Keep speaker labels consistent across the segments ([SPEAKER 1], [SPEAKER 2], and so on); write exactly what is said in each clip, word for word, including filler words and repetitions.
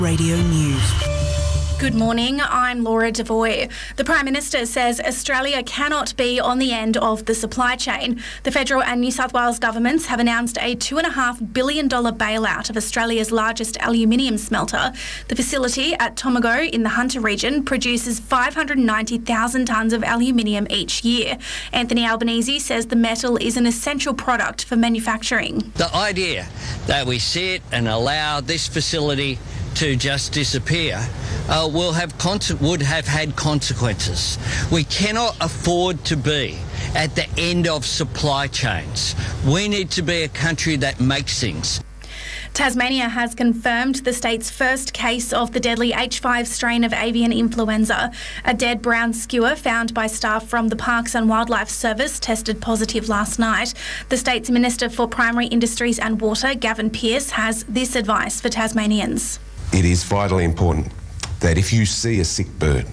[SPEAKER 1] Radio News.
[SPEAKER 2] Good morning, I'm Laura Devoy. The Prime Minister says Australia cannot be on the end of the supply chain. The federal and New South Wales governments have announced a two point five billion dollars bailout of Australia's largest aluminium smelter. The facility at Tomago in the Hunter region produces five hundred ninety thousand tonnes of aluminium each year. Anthony Albanese says the metal is an essential product for manufacturing.
[SPEAKER 3] The idea that we sit and allow this facility to just disappear uh, will have con- would have had consequences. We cannot afford to be at the end of supply chains. We need to be a country that makes things.
[SPEAKER 2] Tasmania has confirmed the state's first case of the deadly H five strain of avian influenza. A dead brown skua found by staff from the Parks and Wildlife Service tested positive last night. The state's Minister for Primary Industries and Water, Gavin Pearce, has this advice for Tasmanians.
[SPEAKER 4] It is vitally important that if you see a sick bird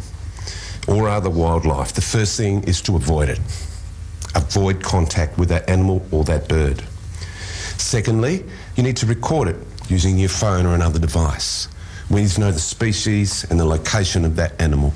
[SPEAKER 4] or other wildlife, the first thing is to avoid it. Avoid contact with that animal or that bird. Secondly, you need to record it using your phone or another device. We need to know the species and the location of that animal.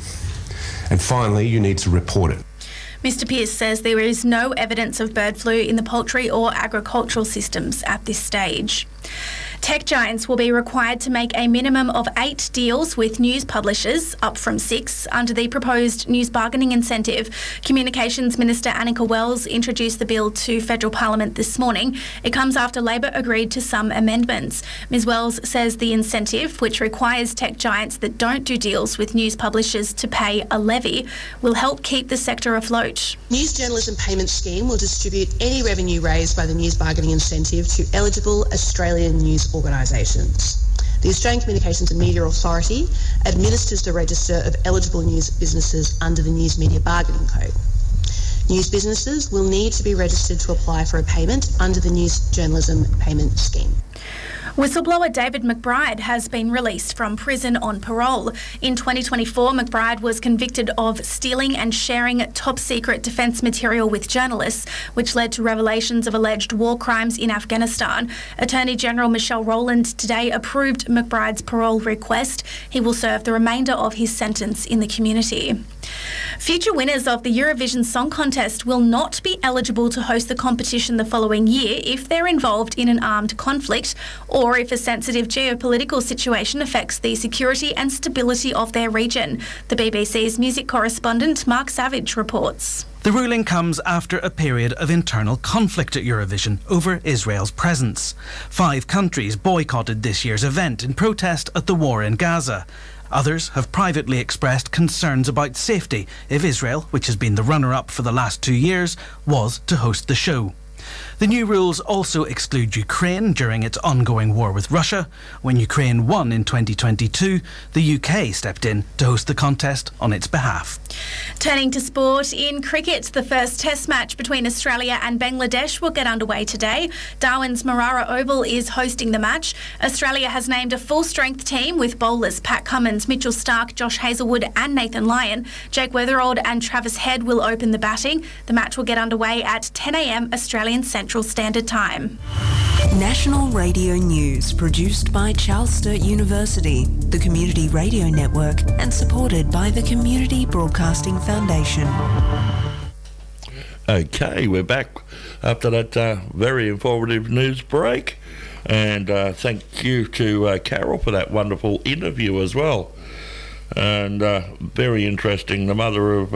[SPEAKER 4] And finally, you need to report it.
[SPEAKER 2] Mister Pearce says there is no evidence of bird flu in the poultry or agricultural systems at this stage. Tech giants will be required to make a minimum of eight deals with news publishers, up from six, under the proposed news bargaining incentive. Communications Minister Annika Wells introduced the bill to Federal Parliament this morning. It comes after Labor agreed to some amendments. Ms Wells says the incentive, which requires tech giants that don't do deals with news publishers to pay a levy, will help keep the sector afloat.
[SPEAKER 5] News Journalism Payment Scheme will distribute any revenue raised by the news bargaining incentive to eligible Australian news organisations. The Australian Communications and Media Authority administers the register of eligible news businesses under the News Media Bargaining Code. News businesses will need to be registered to apply for a payment under the News Journalism Payment Scheme.
[SPEAKER 2] Whistleblower David McBride has been released from prison on parole. In twenty twenty-four, McBride was convicted of stealing and sharing top-secret defence material with journalists, which led to revelations of alleged war crimes in Afghanistan. Attorney General Michelle Rowland today approved McBride's parole request. He will serve the remainder of his sentence in the community. Future winners of the Eurovision Song Contest will not be eligible to host the competition the following year if they're involved in an armed conflict or if a sensitive geopolitical situation affects the security and stability of their region. The B B C's music correspondent Mark Savage reports.
[SPEAKER 6] The ruling comes after a period of internal conflict at Eurovision over Israel's presence. Five countries boycotted this year's event in protest at the war in Gaza. Others have privately expressed concerns about safety if Israel, which has been the runner-up for the last two years, was to host the show. The new rules also exclude Ukraine during its ongoing war with Russia. When Ukraine won in twenty twenty-two, the U K stepped in to host the contest on its behalf.
[SPEAKER 2] Turning to sport, in cricket, the first test match between Australia and Bangladesh will get underway today. Darwin's Marara Oval is hosting the match. Australia has named a full-strength team with bowlers Pat Cummins, Mitchell Starc, Josh Hazlewood and Nathan Lyon. Jake Weatherald and Travis Head will open the batting. The match will get underway at ten a m Australian Central Standard Time.
[SPEAKER 1] National Radio News, produced by Charles Sturt University, the Community Radio Network, and supported by the Community Broadcasting Foundation.
[SPEAKER 7] Okay, we're back after that uh, very informative news break, and uh, thank you to uh, Carol for that wonderful interview as well, and uh, very interesting. The mother of